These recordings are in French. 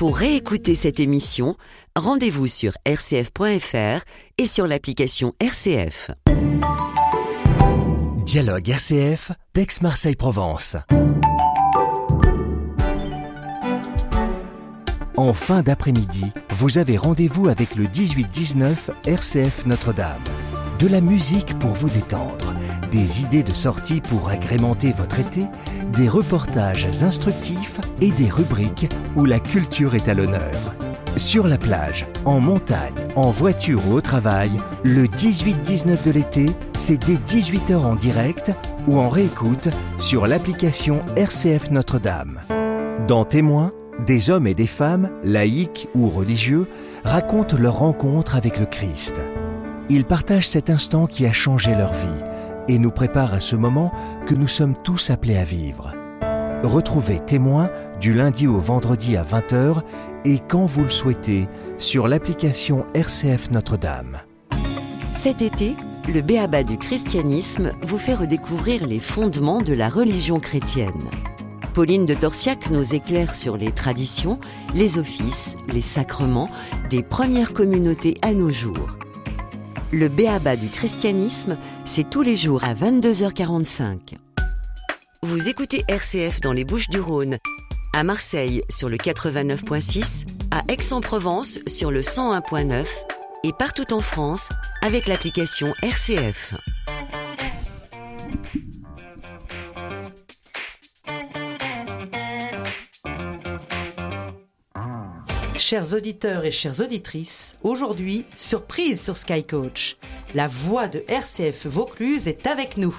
Pour réécouter cette émission, rendez-vous sur rcf.fr et sur l'application RCF. Dialogue RCF, d'Aix-Marseille-Provence. En fin d'après-midi, vous avez rendez-vous avec le 18-19 RCF Notre-Dame. De la musique pour vous détendre, des idées de sortie pour agrémenter votre été, des reportages instructifs et des rubriques où la culture est à l'honneur. Sur la plage, en montagne, en voiture ou au travail, le 18-19 de l'été, c'est dès 18h en direct ou en réécoute sur l'application RCF Notre-Dame. Dans Témoins, des hommes et des femmes, laïcs ou religieux, racontent leur rencontre avec le Christ. Ils partagent cet instant qui a changé leur vie et nous préparent à ce moment que nous sommes tous appelés à vivre. Retrouvez Témoins du lundi au vendredi à 20h et quand vous le souhaitez sur l'application RCF Notre-Dame. Cet été, le b.a.-ba du christianisme vous fait redécouvrir les fondements de la religion chrétienne. Pauline de Torsiac nous éclaire sur les traditions, les offices, les sacrements des premières communautés à nos jours. Le b.a.-ba du christianisme, c'est tous les jours à 22h45. Vous écoutez RCF dans les Bouches-du-Rhône, à Marseille sur le 89.6, à Aix-en-Provence sur le 101.9 et partout en France avec l'application RCF. Chers auditeurs et chères auditrices, aujourd'hui, surprise sur Sky Coach. La voix de RCF Vaucluse est avec nous.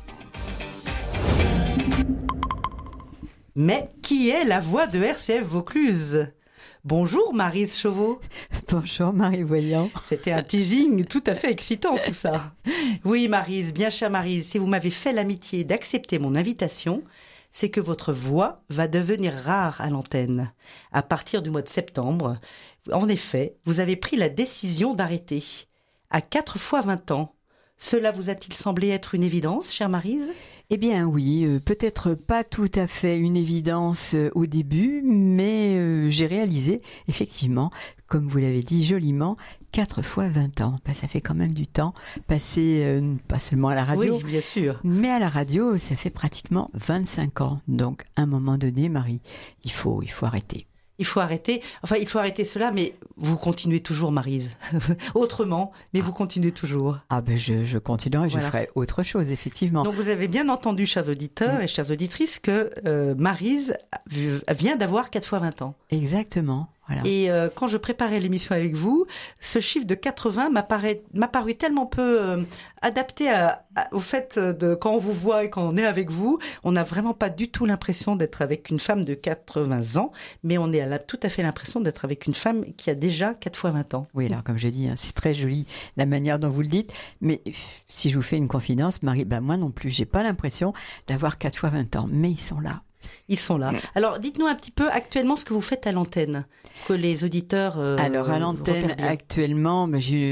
Mais qui est la voix de RCF Vaucluse ? Bonjour Maryse Chauveau. Bonjour Marie Voyant. C'était un teasing tout à fait excitant tout ça. Oui Maryse, bien chère Maryse, si vous m'avez fait l'amitié d'accepter mon invitation, c'est que votre voix va devenir rare à l'antenne. À partir du mois de septembre, en effet, vous avez pris la décision d'arrêter. À 4 fois 20 ans, cela vous a-t-il semblé être une évidence, chère Maryse ? Eh bien oui, peut-être pas tout à fait une évidence au début, mais j'ai réalisé, effectivement, comme vous l'avez dit joliment, 4 fois 20 ans. Ça fait quand même du temps passé, pas seulement à la radio, oui, bien sûr. Mais à la radio, ça fait pratiquement 25 ans. Donc, à un moment donné, Marie, il faut arrêter. Il faut arrêter cela, mais vous continuez toujours, Maryse. Autrement, mais vous continuez toujours. Ah ben je continuerai, je ferai autre chose, effectivement. Donc vous avez bien entendu, chers auditeurs et chères auditrices, que Maryse vient d'avoir 4 fois 20 ans. Exactement. Voilà. Et quand je préparais l'émission avec vous, ce chiffre de 80 m'a paru tellement peu adapté au fait de quand on vous voit et quand on est avec vous, on n'a vraiment pas du tout l'impression d'être avec une femme de 80 ans, mais on a tout à fait l'impression d'être avec une femme qui a déjà 4 fois 20 ans. Oui, alors comme je dis, c'est très joli la manière dont vous le dites, mais si je vous fais une confidence, Marie, moi non plus, j'ai pas l'impression d'avoir 4 fois 20 ans, mais ils sont là. Ils sont là. Alors, dites-nous un petit peu actuellement ce que vous faites à l'antenne, que les auditeurs Alors, à l'antenne, actuellement,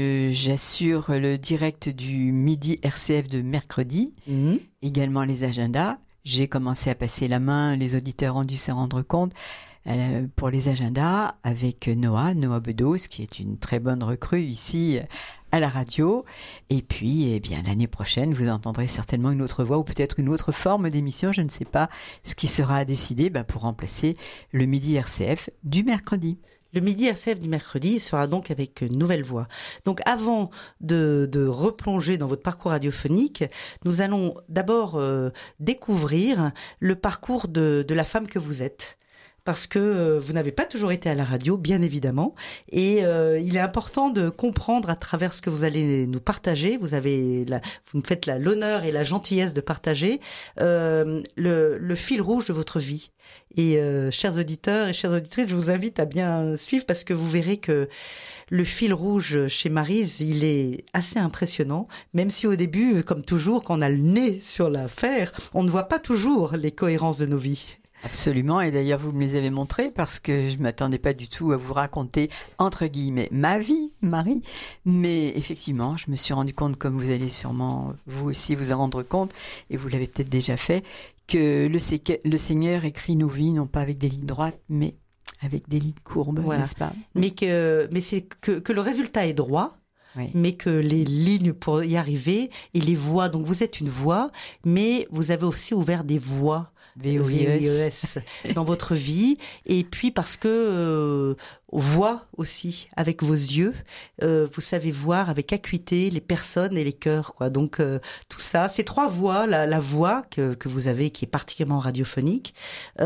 j'assure le direct du midi RCF de mercredi, également les agendas. J'ai commencé à passer la main, les auditeurs ont dû se rendre compte, pour les agendas avec Noah Bedos, qui est une très bonne recrue ici à la radio. Et puis, l'année prochaine, vous entendrez certainement une autre voix ou peut-être une autre forme d'émission. Je ne sais pas ce qui sera décidé pour remplacer le midi RCF du mercredi. Le midi RCF du mercredi sera donc avec une nouvelle voix. Donc avant de replonger dans votre parcours radiophonique, nous allons d'abord découvrir le parcours de la femme que vous êtes. Parce que vous n'avez pas toujours été à la radio, bien évidemment, et il est important de comprendre à travers ce que vous allez nous partager. Vous me faites l'honneur et la gentillesse de partager le fil rouge de votre vie. Et chers auditeurs et chères auditrices, je vous invite à bien suivre parce que vous verrez que le fil rouge chez Maryse, il est assez impressionnant, même si au début, comme toujours, quand on a le nez sur l'affaire, on ne voit pas toujours les cohérences de nos vies. Absolument, et d'ailleurs vous me les avez montrés parce que je ne m'attendais pas du tout à vous raconter, entre guillemets, ma vie, Marie. Mais effectivement, je me suis rendu compte, comme vous allez sûrement vous aussi vous en rendre compte, et vous l'avez peut-être déjà fait, que le Seigneur écrit nos vies, non pas avec des lignes droites, mais avec des lignes courbes, n'est-ce pas? Mais c'est que le résultat est droit. Oui. Mais que les lignes pour y arriver et les voies, donc vous êtes une voie, mais vous avez aussi ouvert des voies. VOIES dans votre vie, et puis parce que voit aussi avec vos yeux, vous savez voir avec acuité les personnes et les cœurs, quoi. Donc tout ça, ces 3 voix, la voix que vous avez qui est particulièrement radiophonique,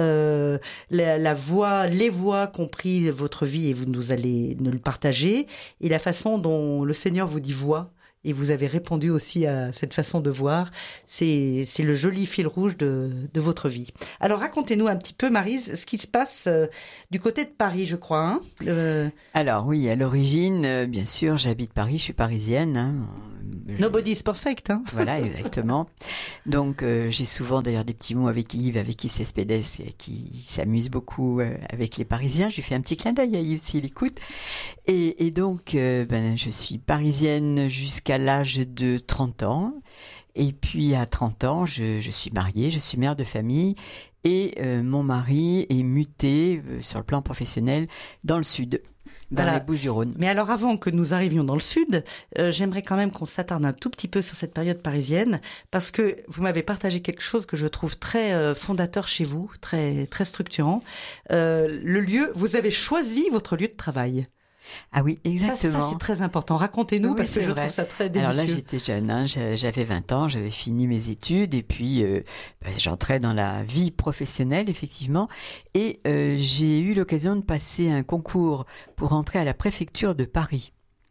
la voix, les voix qu'ont pris votre vie et vous nous allez nous le partager, et la façon dont le Seigneur vous dit voix. Et vous avez répondu aussi à cette façon de voir. C'est le joli fil rouge de votre vie. Alors, racontez-nous un petit peu, Maryse, ce qui se passe du côté de Paris, je crois. Hein Alors, oui, à l'origine, bien sûr, j'habite Paris, je suis parisienne. Hein. Nobody's perfect. Hein. Voilà, exactement. Donc, j'ai souvent d'ailleurs des petits mots avec Yves, avec Yves Cespedes, qui s'amuse beaucoup avec les Parisiens. Je lui fais un petit clin d'œil à Yves s'il écoute. Et donc, je suis parisienne jusqu'à l'âge de 30 ans. Et puis, à 30 ans, je suis mariée, je suis mère de famille. Et mon mari est muté sur le plan professionnel dans le sud. Dans les Bouches-du-Rhône. Mais alors, avant que nous arrivions dans le sud, j'aimerais quand même qu'on s'attarde un tout petit peu sur cette période parisienne, parce que vous m'avez partagé quelque chose que je trouve très fondateur chez vous, très, très structurant. Le lieu, vous avez choisi votre lieu de travail. Ah oui, exactement. Ça c'est très important. Racontez-nous, parce que je trouve ça très délicieux. Alors là, j'étais jeune, hein, j'avais 20 ans, j'avais fini mes études et puis j'entrais dans la vie professionnelle, effectivement. Et j'ai eu l'occasion de passer un concours pour entrer à la préfecture de Paris.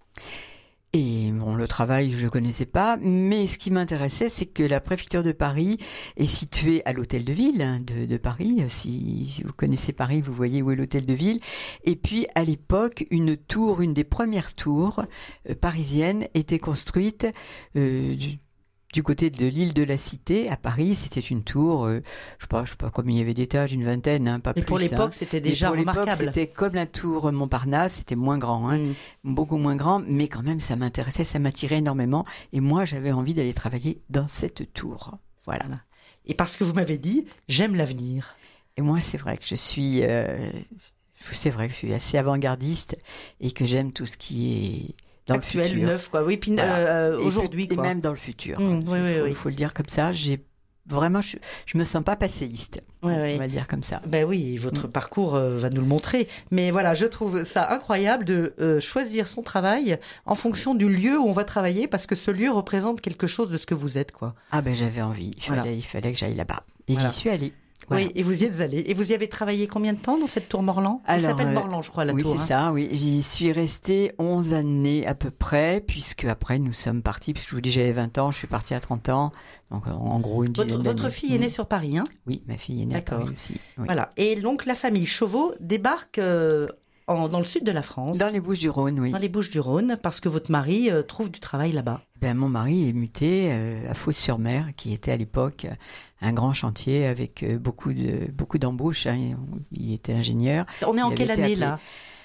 Et bon, le travail, je ne connaissais pas, mais ce qui m'intéressait, c'est que la préfecture de Paris est située à l'hôtel de ville de Paris. Si vous connaissez Paris, vous voyez où est l'hôtel de ville. Et puis, à l'époque, une des premières tours parisiennes était construite du côté de l'île de la Cité, à Paris. C'était une tour, je sais pas combien il y avait d'étages, une vingtaine, hein, pas plus. Mais pour l'époque, c'était déjà remarquable. C'était comme la tour Montparnasse, c'était moins grand, hein, beaucoup moins grand, mais quand même, ça m'intéressait, ça m'attirait énormément. Et moi, j'avais envie d'aller travailler dans cette tour. Voilà. Et parce que vous m'avez dit, j'aime l'avenir. Et moi, c'est vrai que je suis assez avant-gardiste et que j'aime tout ce qui est actuel, neuf, quoi. Oui, puis voilà. Aujourd'hui, quoi. Et même dans le futur. Il faut le dire comme ça. Vraiment, je me sens pas passéiste. On va le dire comme ça. Ben oui, votre parcours va nous le montrer. Mais voilà, je trouve ça incroyable de choisir son travail en fonction du lieu où on va travailler, parce que ce lieu représente quelque chose de ce que vous êtes, quoi. Ah ben j'avais envie. Il fallait que j'aille là-bas. Et j'y suis allée. Voilà. Oui, et vous y êtes allé. Et vous y avez travaillé combien de temps dans cette tour Morland ? Elle s'appelle Morland, je crois, la tour. Oui, c'est ça, oui. J'y suis restée 11 années à peu près, puisque après, nous sommes partis, puisque je vous dis, j'avais 20 ans, je suis partie à 30 ans. Donc, en gros, une dizaine d'années. Votre fille est née sur Paris, hein ? Oui, ma fille est née à Paris aussi. Oui. Voilà. Et donc, la famille Chauveau débarque dans le sud de la France. Dans les Bouches-du-Rhône, oui. Dans les Bouches-du-Rhône, parce que votre mari trouve du travail là-bas. Mon mari est muté à Fos-sur-Mer, qui était à l'époque un grand chantier avec beaucoup d'embauches. Hein. Il était ingénieur. On est en quelle année, là ?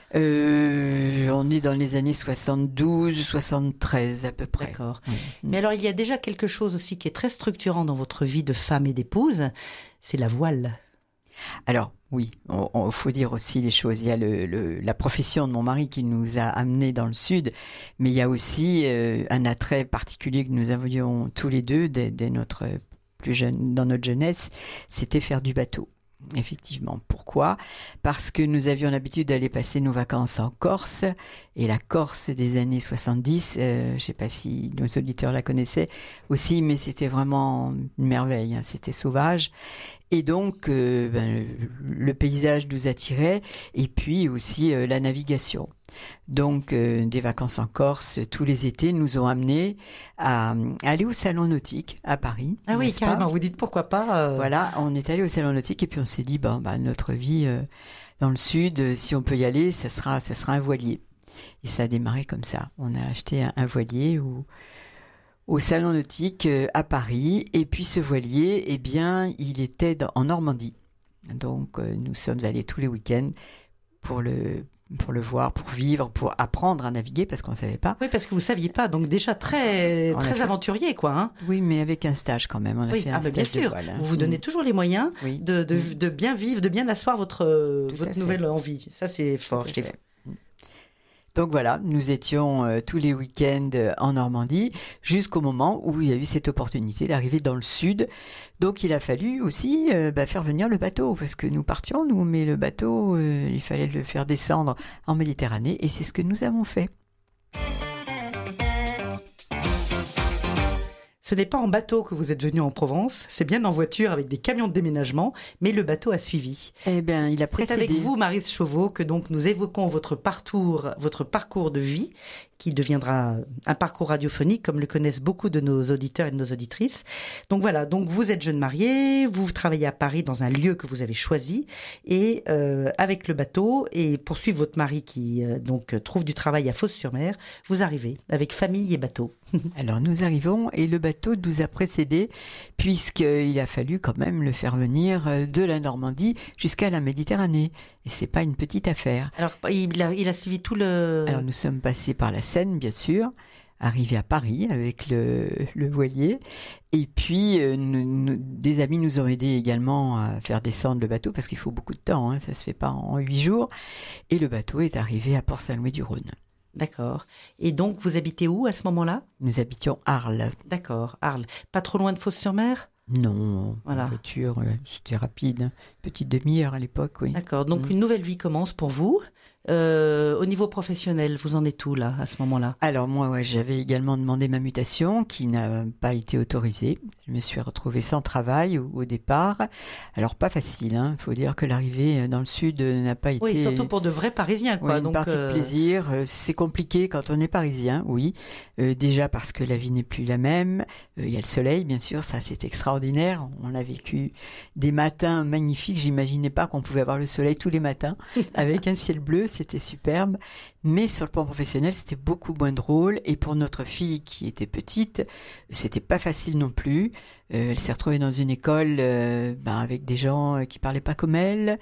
On est dans les années 72, 73 à peu près. D'accord. Oui. Mais alors, il y a déjà quelque chose aussi qui est très structurant dans votre vie de femme et d'épouse, c'est la voile. Alors, oui, il faut dire aussi les choses. Il y a la profession de mon mari qui nous a amenés dans le sud, mais il y a aussi un attrait particulier que nous avions tous les deux dès notre plus jeune, dans notre jeunesse, c'était faire du bateau. Effectivement. Pourquoi ? Parce que nous avions l'habitude d'aller passer nos vacances en Corse, et la Corse des années 70, je ne sais pas si nos auditeurs la connaissaient aussi, mais c'était vraiment une merveille, hein, c'était sauvage. Et donc, le paysage nous attirait, et puis aussi la navigation. Donc, des vacances en Corse tous les étés nous ont amenés à aller au salon nautique à Paris. Ah oui, carrément, vous dites pourquoi pas. Voilà, on est allé au salon nautique et puis on s'est dit, notre vie dans le sud, si on peut y aller, ça sera un voilier. Et ça a démarré comme ça. On a acheté un voilier au salon nautique à Paris, et puis ce voilier, il était en Normandie. Donc, nous sommes allés tous les week-ends pour le pour le voir, pour vivre, pour apprendre à naviguer, parce qu'on ne savait pas. Oui, parce que vous ne saviez pas, donc déjà très aventurier, quoi. Hein. Oui, mais avec un stage quand même. On a fait un stage bien sûr. de voile, hein. Vous vous donnez toujours les moyens de bien vivre, de bien asseoir votre nouvelle envie. Ça, c'est fort. Donc voilà, nous étions tous les week-ends en Normandie jusqu'au moment où il y a eu cette opportunité d'arriver dans le sud. Donc il a fallu aussi faire venir le bateau parce que nous partions, mais le bateau, il fallait le faire descendre en Méditerranée et c'est ce que nous avons fait. Ce n'est pas en bateau que vous êtes venu en Provence, c'est bien en voiture avec des camions de déménagement, mais le bateau a suivi. Eh bien, il a précédé. C'est avec vous, Maryse Chauveau, que donc nous évoquons votre parcours de vie, qui deviendra un parcours radiophonique, comme le connaissent beaucoup de nos auditeurs et de nos auditrices. Donc voilà, donc vous êtes jeune marié, vous travaillez à Paris dans un lieu que vous avez choisi, et avec le bateau, et pour suivre votre mari qui trouve du travail à Fos-sur-Mer, vous arrivez avec famille et bateau. Alors nous arrivons, et le bateau nous a précédés, puisqu'il a fallu quand même le faire venir de la Normandie jusqu'à la Méditerranée. Et c'est pas une petite affaire. Alors, il a suivi tout le... Alors, nous sommes passés par la Seine, bien sûr, arrivés à Paris avec le voilier. Et puis, des amis nous ont aidés également à faire descendre le bateau, parce qu'il faut beaucoup de temps, hein, ça se fait pas en 8 jours. Et le bateau est arrivé à Port-Saint-Louis-du-Rhône. D'accord. Et donc, vous habitez où à ce moment-là ? Nous habitions Arles. D'accord, Arles. Pas trop loin de Fos-sur-Mer ? Non, voilà. En voiture, c'était rapide. Petite demi-heure à l'époque, oui. D'accord, donc une nouvelle vie commence pour vous. Au niveau professionnel, vous en êtes où là, à ce moment-là ? Alors moi, j'avais également demandé ma mutation qui n'a pas été autorisée. Je me suis retrouvée sans travail au départ. Alors pas facile, hein. Faut dire que l'arrivée dans le sud n'a pas été... Oui, surtout pour de vrais Parisiens, quoi. Une partie de plaisir. C'est compliqué quand on est parisien, oui. Déjà parce que la vie n'est plus la même. Il y a le soleil, bien sûr, ça c'est extraordinaire. On a vécu des matins magnifiques. J'imaginais pas qu'on pouvait avoir le soleil tous les matins avec un ciel bleu. C'était superbe, mais sur le plan professionnel, c'était beaucoup moins drôle. Et pour notre fille qui était petite, c'était pas facile non plus. Elle s'est retrouvée dans une école avec des gens qui parlaient pas comme elle,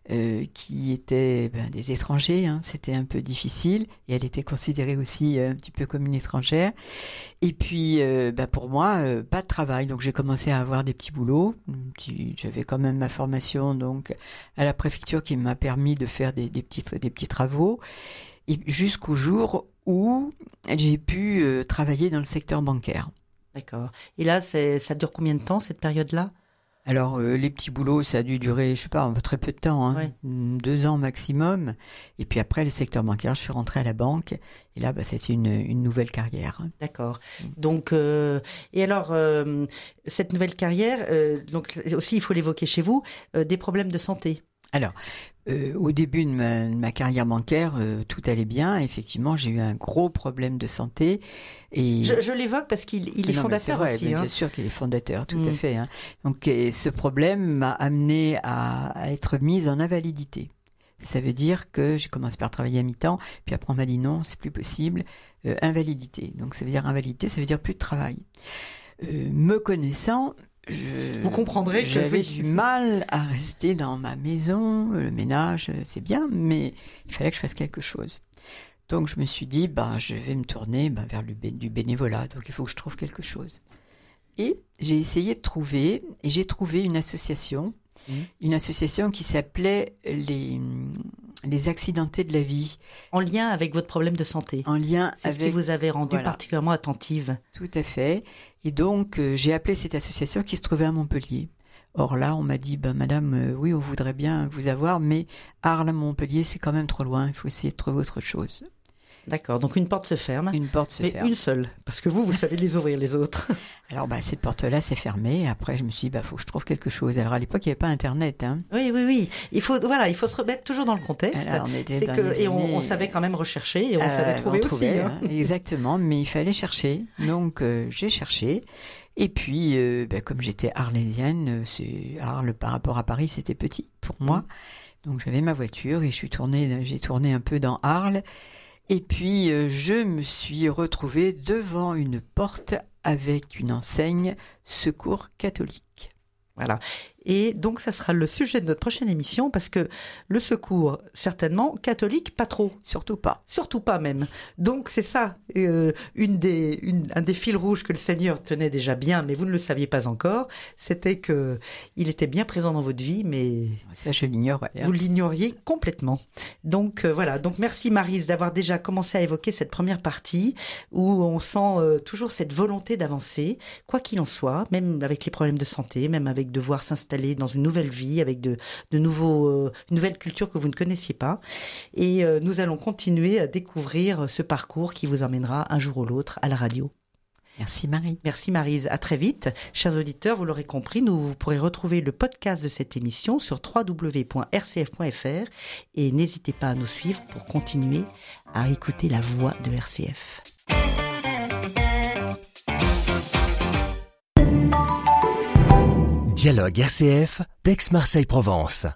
qui étaient des étrangers. Hein. C'était un peu difficile. Et elle était considérée aussi un petit peu comme une étrangère. Et puis, pour moi, pas de travail. Donc, j'ai commencé à avoir des petits boulots. J'avais quand même ma formation donc à la préfecture qui m'a permis de faire des petits travaux. Et jusqu'au jour où j'ai pu travailler dans le secteur bancaire. D'accord. Et là, ça dure combien de temps, cette période-là ? Alors, les petits boulots, ça a dû durer, je sais pas, très peu de temps, hein, 2 ans maximum. Et puis après, le secteur bancaire, je suis rentrée à la banque. Et là, c'était une nouvelle carrière. D'accord. Donc, et alors, cette nouvelle carrière, donc aussi, il faut l'évoquer chez vous, des problèmes de santé. Alors, au début de ma carrière bancaire, tout allait bien. Effectivement, j'ai eu un gros problème de santé. Et... Je l'évoque parce qu'il est fondateur vrai, aussi. Bien sûr qu'il est fondateur, tout à fait. Hein. Donc, ce problème m'a amené à être mise en invalidité. Ça veut dire que j'ai commencé par travailler à mi-temps, puis après on m'a dit non, c'est plus possible, invalidité. Donc, ça veut dire invalidité, ça veut dire plus de travail. Me connaissant... Vous comprendrez que j'avais du mal à rester dans ma maison, le ménage c'est bien, mais il fallait que je fasse quelque chose. Donc je me suis dit, je vais me tourner vers du bénévolat, donc il faut que je trouve quelque chose. Et j'ai essayé de trouver, et j'ai trouvé une association qui s'appelait les accidentés de la vie. En lien avec votre problème de santé. En lien C'est ce qui vous avait rendu particulièrement attentive. Tout à fait. Et donc, j'ai appelé cette association qui se trouvait à Montpellier. Or là, on m'a dit, madame, oui, on voudrait bien vous avoir, mais Arles-Montpellier, c'est quand même trop loin. Il faut essayer de trouver autre chose. D'accord, donc une porte se ferme. Une porte se ferme. Mais une seule, parce que vous savez les ouvrir, les autres. Alors, cette porte-là s'est fermée. Après, je me suis dit, faut que je trouve quelque chose. Alors, à l'époque, il n'y avait pas Internet. Hein. Oui. Il faut se remettre toujours dans le contexte. Alors, on savait quand même rechercher et on savait trouver aussi. Hein. Exactement, mais il fallait chercher. Donc, j'ai cherché. Et puis, comme j'étais arlésienne, Arles par rapport à Paris, c'était petit pour moi. Donc, j'avais ma voiture et j'ai tourné un peu dans Arles. Et puis, je me suis retrouvée devant une porte avec une enseigne Secours catholique. Voilà. Et donc, ça sera le sujet de notre prochaine émission parce que le secours, certainement, catholique, pas trop. Surtout pas. Surtout pas même. Donc, c'est ça, un des fils rouges que le Seigneur tenait déjà bien, mais vous ne le saviez pas encore, c'était que il était bien présent dans votre vie, mais... Ça, je l'ignorais. Vous l'ignoriez complètement. Donc, voilà. Donc, merci Maryse d'avoir déjà commencé à évoquer cette première partie où on sent toujours cette volonté d'avancer, quoi qu'il en soit, même avec les problèmes de santé, même avec devoir s'installer dans une nouvelle vie, avec de nouveaux, une nouvelle culture que vous ne connaissiez pas. Et nous allons continuer à découvrir ce parcours qui vous emmènera un jour ou l'autre à la radio. Merci Marie. Merci Maryse, à très vite. Chers auditeurs, vous l'aurez compris, vous pourrez retrouver le podcast de cette émission sur www.rcf.fr et n'hésitez pas à nous suivre pour continuer à écouter la voix de RCF. Dialogue RCF, d'Aix-Marseille-Provence.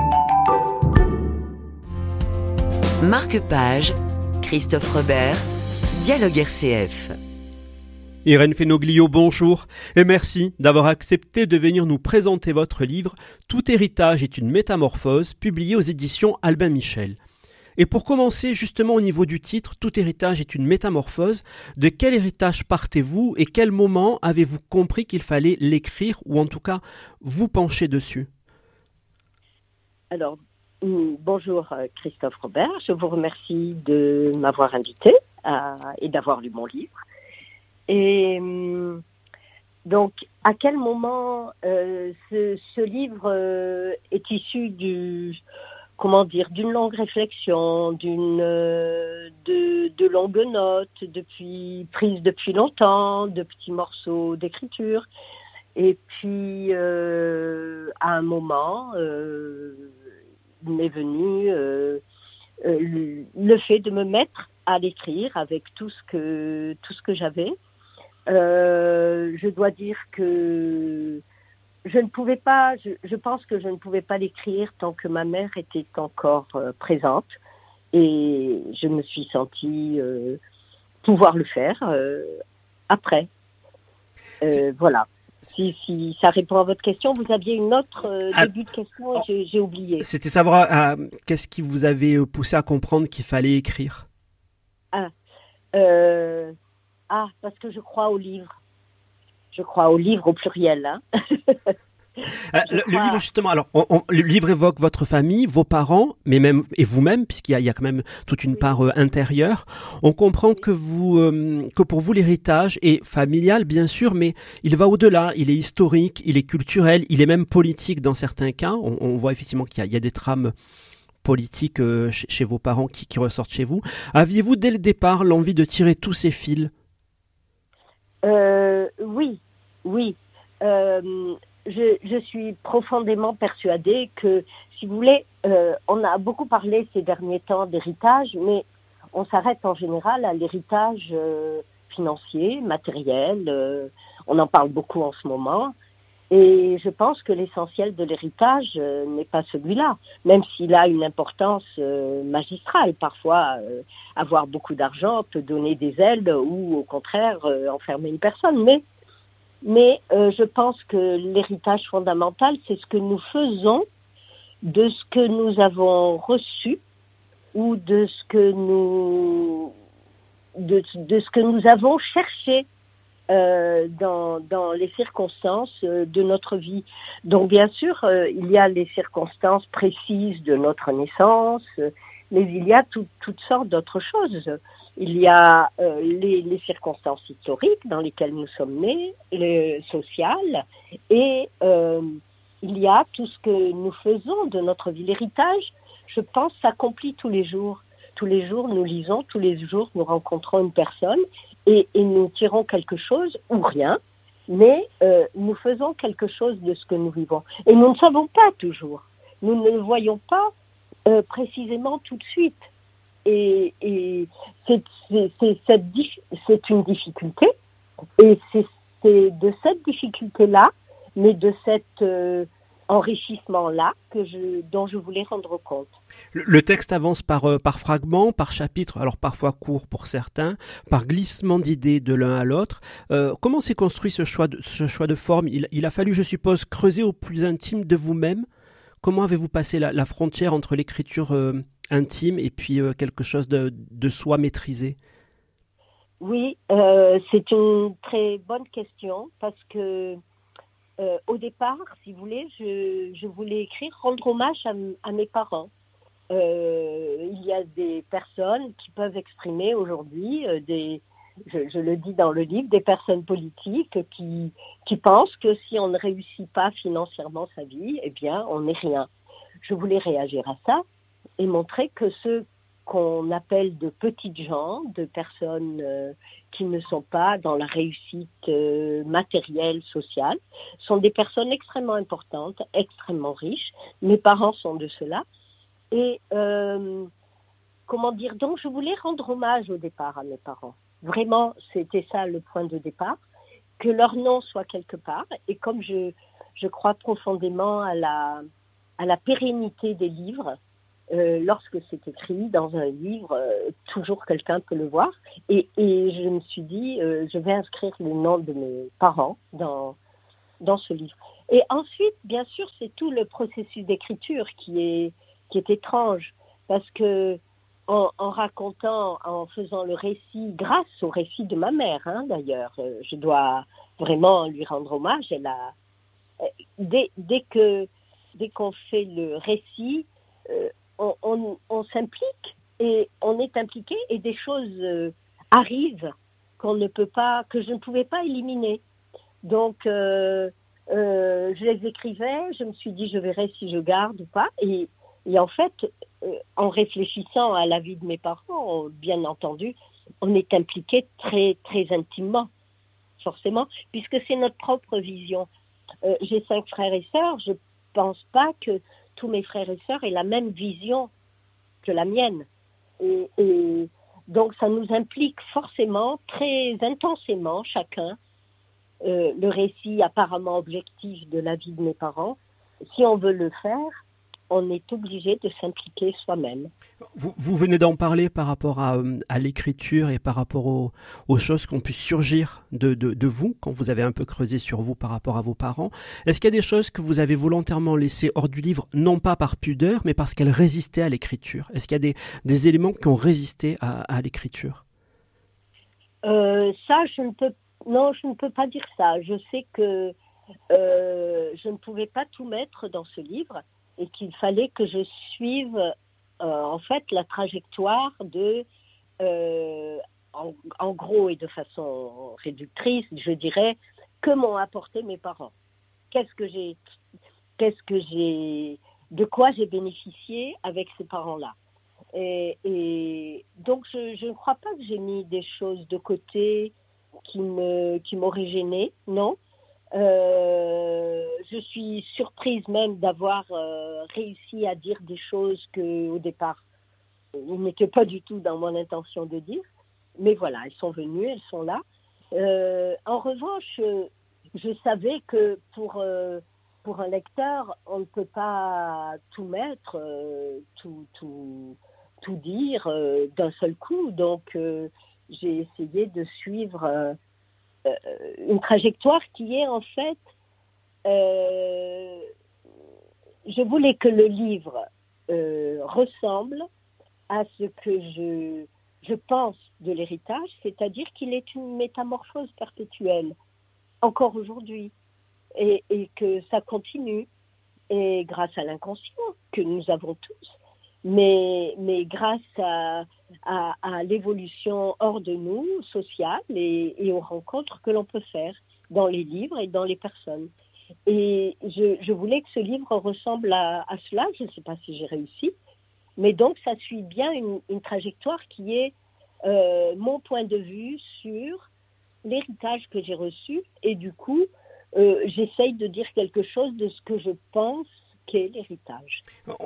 Marque Page, Christophe Robert, Dialogue RCF. Irène Fenoglio, bonjour et merci d'avoir accepté de venir nous présenter votre livre « Tout héritage est une métamorphose » publié aux éditions Albin Michel. Et pour commencer justement au niveau du titre « Tout héritage est une métamorphose », de quel héritage partez-vous et quel moment avez-vous compris qu'il fallait l'écrire ou en tout cas vous pencher dessus ? Alors, bonjour Christophe Robert, je vous remercie de m'avoir invité et d'avoir lu mon livre. Et donc, à quel moment ce livre est issu d'une longue réflexion, de longues notes, prises depuis longtemps, de petits morceaux d'écriture. Et puis, à un moment, m'est venu le fait de me mettre à l'écrire avec tout ce que j'avais. Je dois dire que je ne pouvais pas, je pense que je ne pouvais pas l'écrire tant que ma mère était encore présente et je me suis sentie pouvoir le faire après. Voilà. Si ça répond à votre question, vous aviez une autre début de question et j'ai oublié. C'était savoir qu'est-ce qui vous avait poussé à comprendre qu'il fallait écrire. Parce que je crois au livre. Je crois au livre au pluriel. Hein. Le livre, justement, alors, le livre évoque votre famille, vos parents, mais même, et vous-même, puisqu'il y a quand même toute une part intérieure. On comprend que pour vous, l'héritage est familial, bien sûr, mais il va au-delà. Il est historique, il est culturel, il est même politique dans certains cas. On voit effectivement qu'il y a des trames politiques chez vos parents qui ressortent chez vous. Aviez-vous, dès le départ, l'envie de tirer tous ces fils ? Oui. Je suis profondément persuadée que, si vous voulez, on a beaucoup parlé ces derniers temps d'héritage, mais on s'arrête en général à l'héritage financier, matériel. On en parle beaucoup en ce moment. Et je pense que l'essentiel de l'héritage n'est pas celui-là, même s'il a une importance magistrale. Parfois, avoir beaucoup d'argent peut donner des ailes ou, au contraire, enfermer une personne. Mais je pense que l'héritage fondamental, c'est ce que nous faisons de ce que nous avons reçu ou de ce que nous avons cherché dans les circonstances de notre vie. Donc bien sûr, il y a les circonstances précises de notre naissance, mais il y a toutes sortes d'autres choses. Il y a les circonstances historiques dans lesquelles nous sommes nés, les sociales, et il y a tout ce que nous faisons de notre vie. L'héritage, je pense, s'accomplit tous les jours. Tous les jours, nous lisons, tous les jours, nous rencontrons une personne et nous tirons quelque chose ou rien, mais nous faisons quelque chose de ce que nous vivons. Et nous ne savons pas toujours. Nous ne le voyons pas précisément tout de suite. Et c'est une difficulté. Et c'est de cette difficulté-là, mais de cette enrichissement-là dont je voulais rendre compte. Le texte avance par fragments, par chapitres, alors parfois courts pour certains, par glissement d'idées de l'un à l'autre. Comment s'est construit ce choix de forme? Il a fallu, je suppose, creuser au plus intime de vous-même. Comment avez-vous passé la frontière entre l'écriture intime et puis quelque chose de soi maîtrisé? Oui, c'est une très bonne question parce que au départ, si vous voulez, je voulais écrire, rendre hommage à mes parents. Il y a des personnes qui peuvent exprimer aujourd'hui, je le dis dans le livre, des personnes politiques qui pensent que si on ne réussit pas financièrement sa vie, eh bien, on n'est rien. Je voulais réagir à ça et montrer que ceux qu'on appelle de petites gens, de personnes qui ne sont pas dans la réussite matérielle, sociale, sont des personnes extrêmement importantes, extrêmement riches. Mes parents sont de cela. Et donc je voulais rendre hommage au départ à mes parents. Vraiment, c'était ça le point de départ, que leur nom soit quelque part. Et comme je crois profondément à la pérennité des livres, lorsque c'est écrit dans un livre, toujours quelqu'un peut le voir. Et je me suis dit, je vais inscrire le nom de mes parents dans ce livre. Et ensuite, bien sûr, c'est tout le processus d'écriture qui est étrange, parce que en racontant, en faisant le récit, grâce au récit de ma mère, d'ailleurs, je dois vraiment lui rendre hommage. Dès qu'on fait le récit, on s'implique et on est impliqué et des choses arrivent que je ne pouvais pas éliminer. Donc, je les écrivais, je me suis dit, je verrai si je garde ou pas. Et en fait, en réfléchissant à la vie de mes parents, bien entendu, on est impliqué très, très intimement, forcément, puisque c'est notre propre vision. J'ai 5 frères et sœurs, je ne pense pas que tous mes frères et sœurs aient la même vision que la mienne. Et donc, ça nous implique forcément, très intensément, chacun, le récit apparemment objectif de la vie de mes parents. Si on veut le faire, on est obligé de s'impliquer soi-même. Vous venez d'en parler par rapport à l'écriture et par rapport aux choses qui ont pu surgir de vous, quand vous avez un peu creusé sur vous par rapport à vos parents. Est-ce qu'il y a des choses que vous avez volontairement laissées hors du livre, non pas par pudeur, mais parce qu'elles résistaient à l'écriture? Est-ce qu'il y a des éléments qui ont résisté à l'écriture? Ça, je ne peux pas dire ça. Je sais que je ne pouvais pas tout mettre dans ce livre et qu'il fallait que je suive en fait la trajectoire en gros et de façon réductrice, je dirais, que m'ont apporté mes parents. De quoi j'ai bénéficié avec ces parents-là. Et donc je ne crois pas que j'ai mis des choses de côté qui m'auraient gênée, non. Je suis surprise même d'avoir réussi à dire des choses qu'au départ, il n'était pas du tout dans mon intention de dire. Mais voilà, elles sont venues, elles sont là. En revanche, je savais que pour un lecteur, on ne peut pas tout mettre, tout dire d'un seul coup. Donc, j'ai essayé de suivre une trajectoire qui est en fait, je voulais que le livre ressemble à ce que je pense de l'héritage, c'est-à-dire qu'il est une métamorphose perpétuelle, encore aujourd'hui, et que ça continue, et grâce à l'inconscient que nous avons tous, mais grâce à l'évolution hors de nous, sociale, et aux rencontres que l'on peut faire dans les livres et dans les personnes. Et je voulais que ce livre ressemble à cela. Je ne sais pas si j'ai réussi, mais donc ça suit bien une trajectoire qui est mon point de vue sur l'héritage que j'ai reçu, et du coup, j'essaye de dire quelque chose de ce que je pense qu'est l'héritage.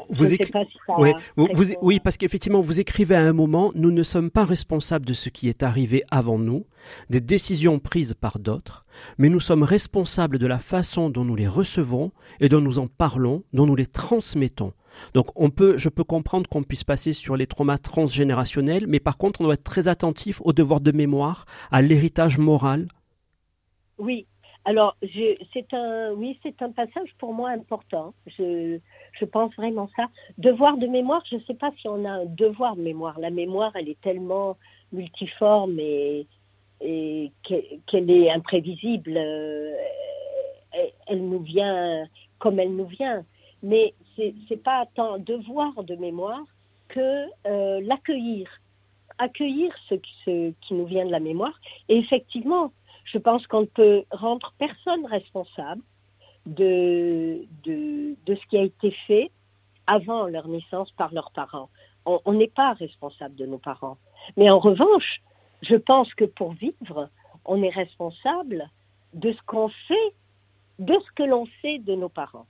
Oui, parce qu'effectivement, vous écrivez à un moment, nous ne sommes pas responsables de ce qui est arrivé avant nous, des décisions prises par d'autres, mais nous sommes responsables de la façon dont nous les recevons et dont nous en parlons, dont nous les transmettons. Donc je peux comprendre qu'on puisse passer sur les traumas transgénérationnels, mais par contre, on doit être très attentif au devoir de mémoire, à l'héritage moral. Oui. Alors, c'est un passage pour moi important. Je pense vraiment ça. Devoir de mémoire, je ne sais pas si on a un devoir de mémoire. La mémoire, elle est tellement multiforme et qu'elle est imprévisible. Elle nous vient comme elle nous vient. Mais c'est pas tant devoir de mémoire que l'accueillir. Accueillir ce qui nous vient de la mémoire. Et effectivement, je pense qu'on ne peut rendre personne responsable de ce qui a été fait avant leur naissance par leurs parents. On n'est pas responsable de nos parents. Mais en revanche, je pense que pour vivre, on est responsable de ce qu'on fait, de ce que l'on sait de nos parents.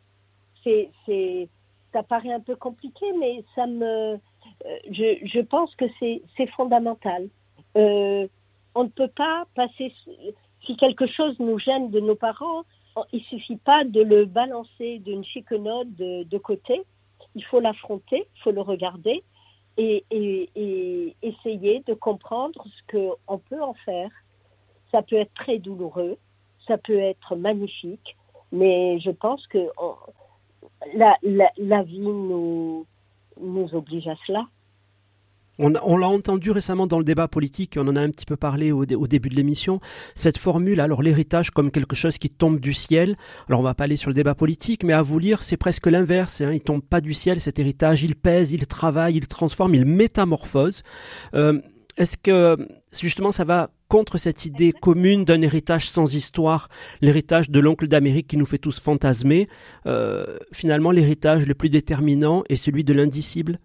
Ça paraît un peu compliqué, mais je pense que c'est fondamental. On ne peut pas passer, si quelque chose nous gêne de nos parents, il ne suffit pas de le balancer d'une chiquenaude de côté. Il faut l'affronter, il faut le regarder et essayer de comprendre ce qu'on peut en faire. Ça peut être très douloureux, ça peut être magnifique, mais je pense que la vie nous oblige à cela. On l'a entendu récemment dans le débat politique, on en a un petit peu parlé au début de l'émission, cette formule, alors l'héritage comme quelque chose qui tombe du ciel. Alors on va pas aller sur le débat politique, mais à vous lire, c'est presque l'inverse. Il tombe pas du ciel, cet héritage, il pèse, il travaille, il transforme, il métamorphose. Est-ce que justement ça va contre cette idée commune d'un héritage sans histoire, l'héritage de l'oncle d'Amérique qui nous fait tous fantasmer? Finalement, l'héritage le plus déterminant est celui de l'indicible?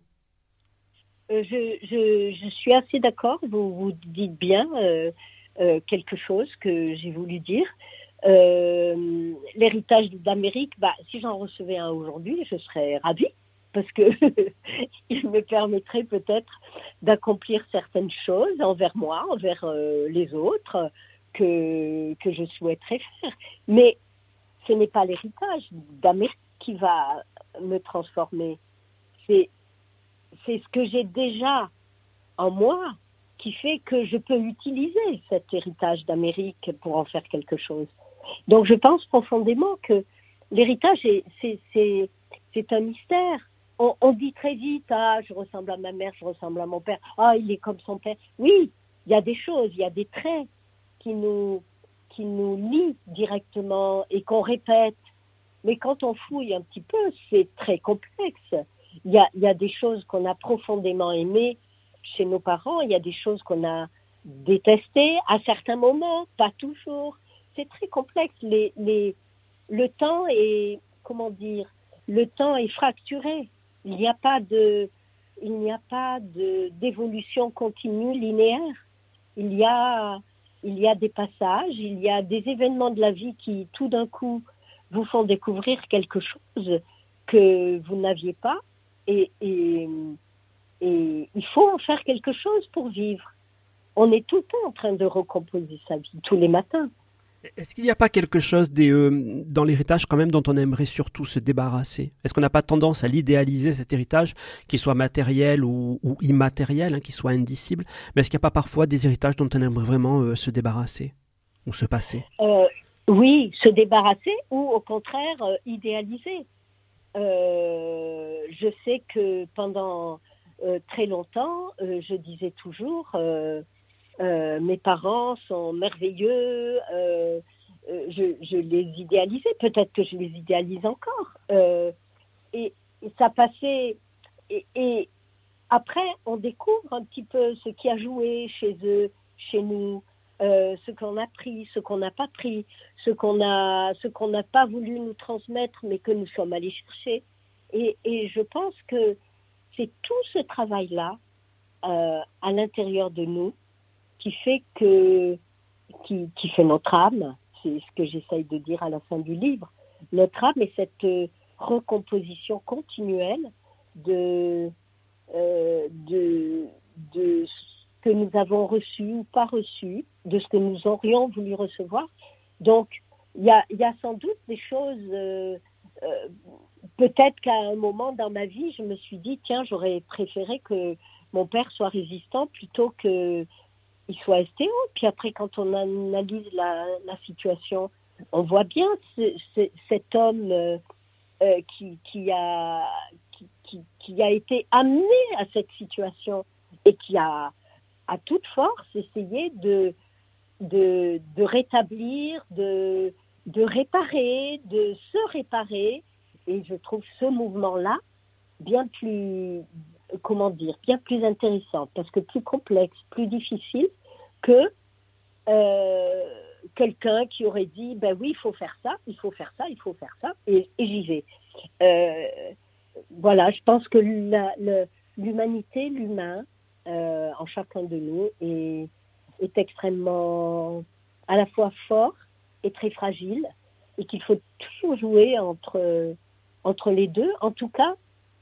Je suis assez d'accord, vous dites bien quelque chose que j'ai voulu dire. L'héritage d'Amérique, si j'en recevais un aujourd'hui, je serais ravie, parce que il me permettrait peut-être d'accomplir certaines choses envers moi, envers les autres, que je souhaiterais faire. Mais ce n'est pas l'héritage d'Amérique qui va me transformer. C'est ce que j'ai déjà en moi qui fait que je peux utiliser cet héritage d'Amérique pour en faire quelque chose. Donc je pense profondément que l'héritage, c'est un mystère. On dit très vite, je ressemble à ma mère, je ressemble à mon père, il est comme son père. Oui, il y a des choses, il y a des traits qui nous lient directement et qu'on répète. Mais quand on fouille un petit peu, c'est très complexe. Il y a des choses qu'on a profondément aimées chez nos parents, il y a des choses qu'on a détestées à certains moments, pas toujours. C'est très complexe. Le temps est, le temps est fracturé. Il n'y a pas d'évolution continue linéaire. Il y a des passages, il y a des événements de la vie qui tout d'un coup vous font découvrir quelque chose que vous n'aviez pas. Et il faut en faire quelque chose pour vivre. On est tout le temps en train de recomposer sa vie, tous les matins. Est-ce qu'il n'y a pas quelque chose dans l'héritage quand même dont on aimerait surtout se débarrasser? Est-ce qu'on n'a pas tendance à l'idéaliser, cet héritage, qu'il soit matériel ou immatériel, qu'il soit indicible? Mais est-ce qu'il n'y a pas parfois des héritages dont on aimerait vraiment se débarrasser ou se passer? Oui, se débarrasser ou au contraire idéaliser. Je sais que pendant très longtemps, je disais toujours mes parents sont merveilleux, je les idéalisais, peut-être que je les idéalise encore. Et ça passait, et après on découvre un petit peu ce qui a joué chez eux, chez nous, ce qu'on a pris, ce qu'on n'a pas pris, ce qu'on n'a pas voulu nous transmettre, mais que nous sommes allés chercher. Et je pense que c'est tout ce travail-là à l'intérieur de nous qui fait qui fait notre âme. C'est ce que j'essaye de dire à la fin du livre. Notre âme est recomposition continuelle de ce que nous avons reçu ou pas reçu, de ce que nous aurions voulu recevoir. Donc, il y a sans doute des choses, peut-être qu'à un moment dans ma vie, je me suis dit, tiens, j'aurais préféré que mon père soit résistant plutôt qu'il soit STO. Puis après, quand on analyse la situation, on voit bien cet homme qui a été amené à cette situation et qui a à toute force essayé de rétablir, de réparer, de se réparer. Et je trouve ce mouvement-là bien plus intéressant, parce que plus complexe, plus difficile que quelqu'un qui aurait dit, ben oui, il faut faire ça, et j'y vais. Voilà, je pense que l'humanité, l'humain, en chacun de nous est extrêmement à la fois fort et très fragile, et qu'il faut toujours jouer entre les deux. En tout cas,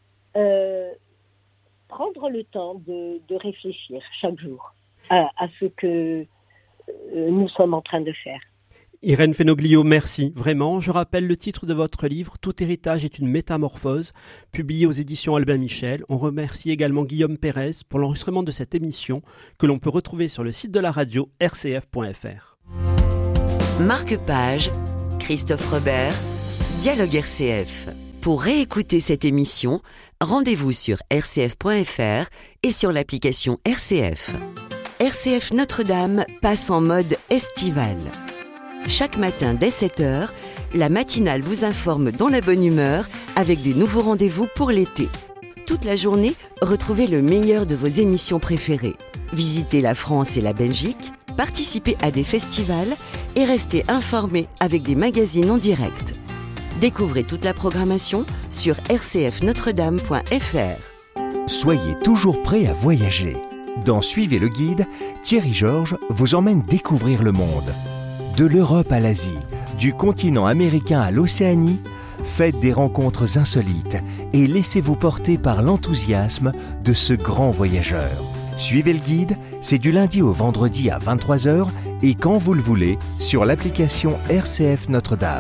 prendre le temps de réfléchir chaque jour à ce que nous sommes en train de faire. Irène Fenoglio, merci, vraiment. Je rappelle le titre de votre livre, Tout héritage est une métamorphose, publié aux éditions Albin Michel. On remercie également Guillaume Pérez pour l'enregistrement de cette émission que l'on peut retrouver sur le site de la radio rcf.fr. Marque Page, Christophe Robert, Dialogue RCF. Pour réécouter cette émission, rendez-vous sur rcf.fr et sur l'application RCF. RCF Notre-Dame passe en mode estival. Chaque matin dès 7h, la matinale vous informe dans la bonne humeur avec des nouveaux rendez-vous pour l'été. Toute la journée, retrouvez le meilleur de vos émissions préférées. Visitez la France et la Belgique, participez à des festivals et restez informés avec des magazines en direct. Découvrez toute la programmation sur rcfnotredame.fr. Soyez toujours prêts à voyager. Dans Suivez le guide, Thierry Georges vous emmène découvrir le monde. De l'Europe à l'Asie, du continent américain à l'Océanie, faites des rencontres insolites et laissez-vous porter par l'enthousiasme de ce grand voyageur. Suivez le guide, c'est du lundi au vendredi à 23h et quand vous le voulez sur l'application RCF Notre-Dame.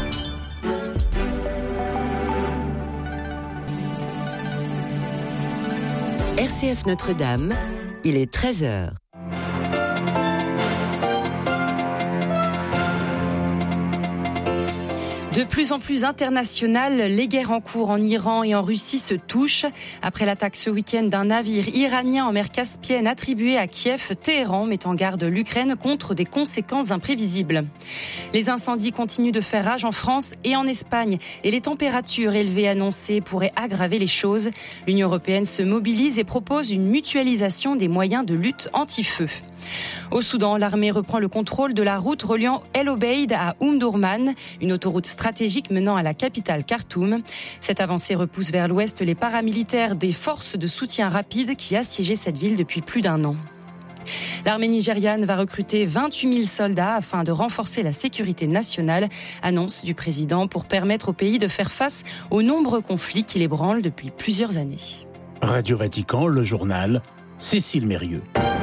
RCF Notre-Dame, il est 13h. De plus en plus internationales, les guerres en cours en Iran et en Russie se touchent. Après l'attaque ce week-end d'un navire iranien en mer Caspienne attribué à Kiev, Téhéran met en garde l'Ukraine contre des conséquences imprévisibles. Les incendies continuent de faire rage en France et en Espagne et les températures élevées annoncées pourraient aggraver les choses. L'Union européenne se mobilise et propose une mutualisation des moyens de lutte anti-feu. Au Soudan, l'armée reprend le contrôle de la route reliant El Obeid à Omdurman, une autoroute stratégique menant à la capitale Khartoum. Cette avancée repousse vers l'ouest les paramilitaires des forces de soutien rapide qui assiégeaient cette ville depuis plus d'1 an. L'armée nigériane va recruter 28 000 soldats afin de renforcer la sécurité nationale, annonce du président pour permettre au pays de faire face aux nombreux conflits qui l'ébranlent depuis plusieurs années. Radio Vatican, le journal, Cécile Mérieux.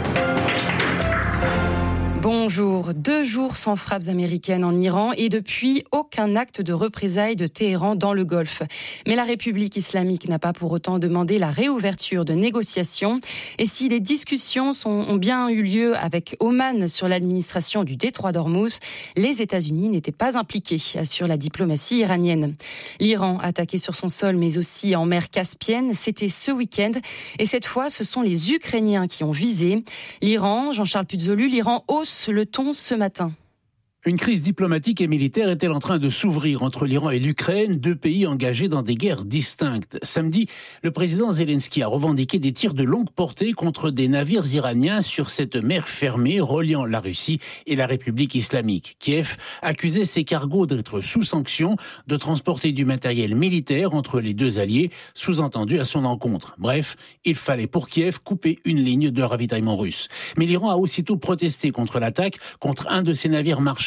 Bonjour. 2 jours sans frappes américaines en Iran et depuis aucun acte de représailles de Téhéran dans le Golfe. Mais la République islamique n'a pas pour autant demandé la réouverture de négociations. Et si les discussions ont bien eu lieu avec Oman sur l'administration du détroit d'Ormuz, les États-Unis n'étaient pas impliqués, assure la diplomatie iranienne. L'Iran, attaqué sur son sol mais aussi en mer Caspienne, c'était ce week-end. Et cette fois, ce sont les Ukrainiens qui ont visé. L'Iran, Jean-Charles Puzolu, l'Iran hausse le ton ce matin. Une crise diplomatique et militaire est-elle en train de s'ouvrir entre l'Iran et l'Ukraine, 2 pays engagés dans des guerres distinctes? Samedi, le président Zelensky a revendiqué des tirs de longue portée contre des navires iraniens sur cette mer fermée reliant la Russie et la République islamique. Kiev accusait ces cargos d'être sous sanction, de transporter du matériel militaire entre les 2 alliés, sous-entendu à son encontre. Bref, il fallait pour Kiev couper une ligne de ravitaillement russe. Mais l'Iran a aussitôt protesté contre l'attaque contre un de ses navires marchands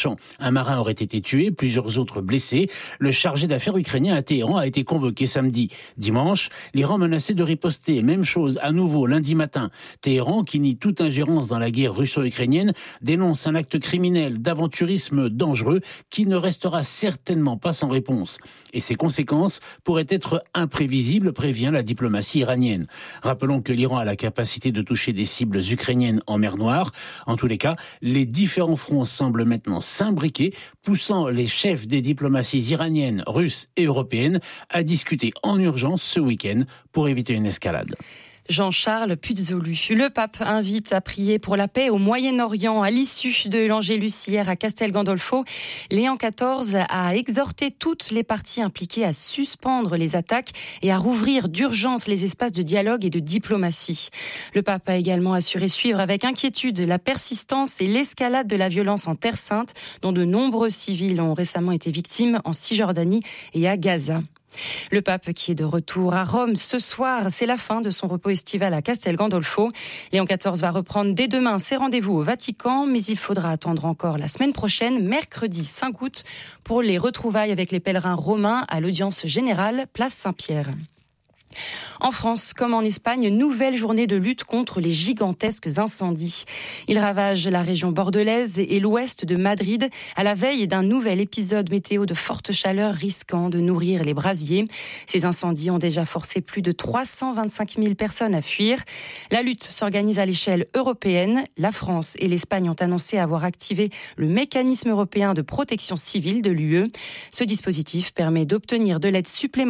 champ. Un marin aurait été tué, plusieurs autres blessés. Le chargé d'affaires ukrainien à Téhéran a été convoqué samedi. Dimanche, l'Iran menaçait de riposter. Même chose à nouveau lundi matin. Téhéran, qui nie toute ingérence dans la guerre russo-ukrainienne, dénonce un acte criminel d'aventurisme dangereux qui ne restera certainement pas sans réponse. Et ses conséquences pourraient être imprévisibles, prévient la diplomatie iranienne. Rappelons que l'Iran a la capacité de toucher des cibles ukrainiennes en mer Noire. En tous les cas, les différents fronts semblent maintenant s'imbriquer, poussant les chefs des diplomaties iraniennes, russes et européennes à discuter en urgence ce week-end pour éviter une escalade. Jean-Charles Puzolu. Le pape invite à prier pour la paix au Moyen-Orient. À l'issue de l'Angélus hier à Castel Gandolfo, Léon XIV a exhorté toutes les parties impliquées à suspendre les attaques et à rouvrir d'urgence les espaces de dialogue et de diplomatie. Le pape a également assuré suivre avec inquiétude la persistance et l'escalade de la violence en Terre Sainte, dont de nombreux civils ont récemment été victimes en Cisjordanie et à Gaza. Le pape qui est de retour à Rome ce soir, c'est la fin de son repos estival à Castel Gandolfo. Léon XIV va reprendre dès demain ses rendez-vous au Vatican, mais il faudra attendre encore la semaine prochaine, mercredi 5 août, pour les retrouvailles avec les pèlerins romains à l'audience générale, place Saint-Pierre. En France, comme en Espagne, nouvelle journée de lutte contre les gigantesques incendies. Ils ravagent la région bordelaise et l'ouest de Madrid à la veille d'un nouvel épisode météo de forte chaleur risquant de nourrir les brasiers. Ces incendies ont déjà forcé plus de 325 000 personnes à fuir. La lutte s'organise à l'échelle européenne. La France et l'Espagne ont annoncé avoir activé le mécanisme européen de protection civile de l'UE. Ce dispositif permet d'obtenir de l'aide supplémentaire